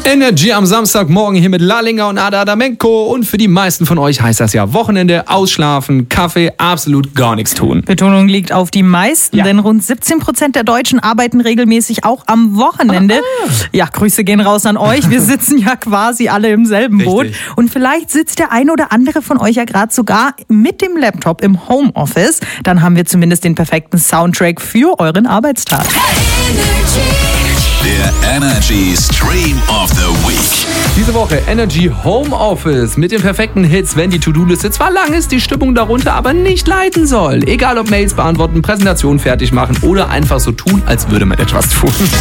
Energy am Samstagmorgen hier mit Lallinger und Ada Adamenko. Und für die meisten von euch heißt das ja Wochenende, ausschlafen, Kaffee, absolut gar nichts tun. Betonung liegt auf die meisten, denn rund 17% der Deutschen arbeiten regelmäßig auch am Wochenende. Ja, Grüße gehen raus an euch. Wir sitzen ja quasi alle im selben Boot. Und vielleicht sitzt der eine oder andere von euch ja gerade sogar mit dem Laptop im Homeoffice. Dann haben wir zumindest den perfekten Soundtrack für euren Arbeitstag. Der Energy Stream of the Week. Diese Woche Energy Homeoffice mit den perfekten Hits, wenn die To-Do-Liste zwar lang ist, die Stimmung darunter aber nicht leiden soll. Egal ob Mails beantworten, Präsentationen fertig machen oder einfach so tun, als würde man etwas tun.